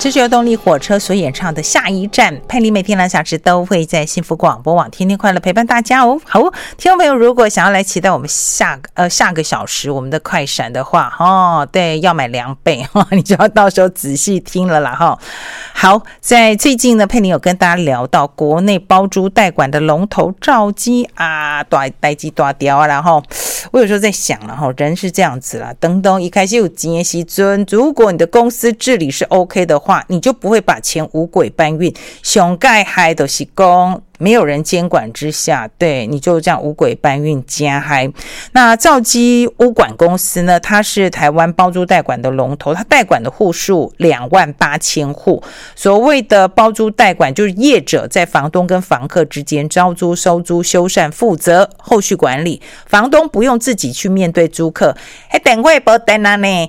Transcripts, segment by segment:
这是由动力火车所演唱的下一站，佩妮每天2小时都会在幸福广播网天天快乐陪伴大家哦。好，听众朋友如果想要来期待我们下个小时我们的快闪的话对，要买2倍你就要到时候仔细听了啦好，在最近呢，佩妮有跟大家聊到国内包租代管的龙头兆基啊，大机大雕啊，然后我有时候在想了人是这样子啦，等等一开始有钱的时阵，如果你的公司治理是 OK 的话，你就不会把钱五轨搬运，上盖害的是讲没有人监管之下，对，你就这样五轨搬运加嗨。那兆基屋管公司呢，它是台湾包租代管的龙头，它代管的户数28000户。所谓的包租代管，就是业者在房东跟房客之间招租、收租、修缮，负责后续管理，房东不用自己去面对租客。等会没等啊呢？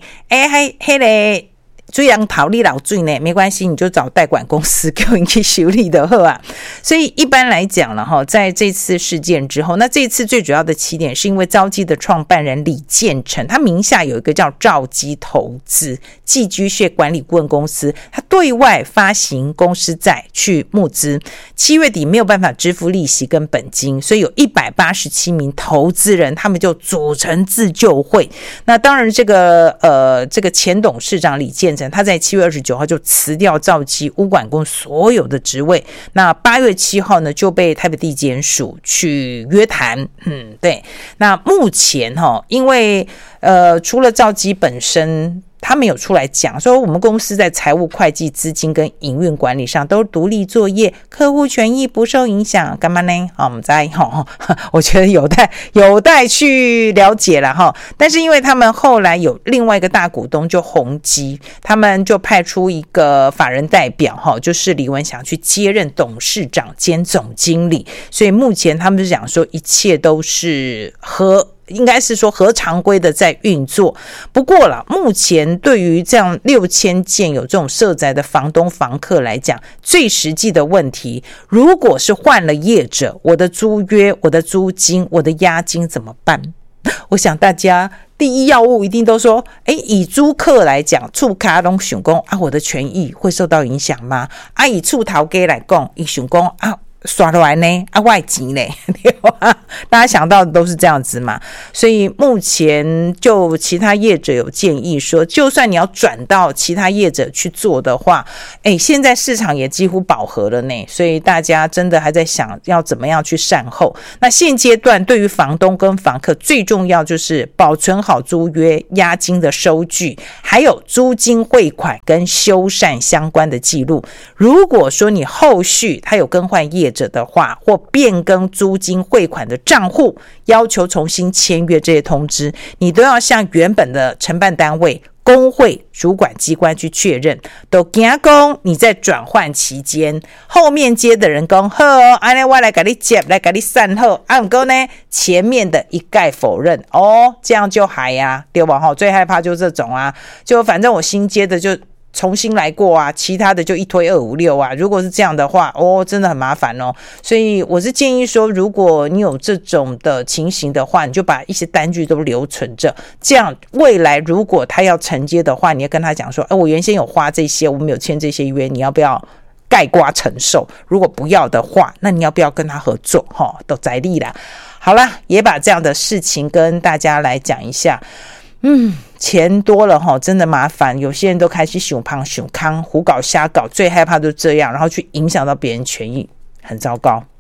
水人逃你老水呢，没关系，你就找代管公司给你去修理的好啊。所以一般来讲了在这次事件之后，那这次最主要的起点是因为兆基的创办人李建成，他名下有一个叫兆基投资寄居蟹管理顾问公司，他对外发行公司债去募资，7月底没有办法支付利息跟本金，所以有187名投资人，他们就组成自救会。那当然这个前董事长李建成，他在7月29号就辞掉兆基屋管公司所有的职位，那8月7号呢就被台北地检署去约谈。对，那目前因为除了兆基本身他们有出来讲说，我们公司在财务会计、资金跟营运管理上都独立作业，客户权益不受影响，干嘛呢？我们在我觉得有待去了解了但是因为他们后来有另外一个大股东就宏基，他们就派出一个法人代表就是李文祥去接任董事长兼总经理，所以目前他们就讲说一切都是应该是说合常规的在运作。不过啦，目前对于这样6000件有这种社宅的房东房客来讲，最实际的问题，如果是换了业者，我的租约、我的租金、我的押金怎么办？我想大家第一要务一定都说，以租客来讲，厝卡拢想讲我的权益会受到影响吗？以厝头家来讲，伊想讲刷来呢外钱呢大家想到的都是这样子嘛。所以目前就其他业者有建议说，就算你要转到其他业者去做的话，现在市场也几乎饱和了呢，所以大家真的还在想要怎么样去善后。那现阶段对于房东跟房客最重要就是保存好租约、押金的收据，还有租金汇款跟修缮相关的记录。如果说你后续他有更换业者的话，或变更租金汇款的账户，要求重新签约，这些通知你都要向原本的承办单位、工会主管机关去确认，都惊讲你在转换期间，后面接的人讲好安尼我来给你接，来给你善后不过呢前面的一概否认这样就还对吧最害怕就这种就反正我新接的就重新来过其他的就一推256如果是这样的话真的很麻烦所以我是建议说，如果你有这种的情形的话，你就把一些单据都留存着，这样未来如果他要承接的话，你要跟他讲说我原先有花这些，我们有签这些约，你要不要概括承受？如果不要的话，那你要不要跟他合作都在力啦。好啦，也把这样的事情跟大家来讲一下。钱多了真的麻烦，有些人都开始想胖想康，胡搞瞎搞，最害怕就这样，然后去影响到别人权益，很糟糕。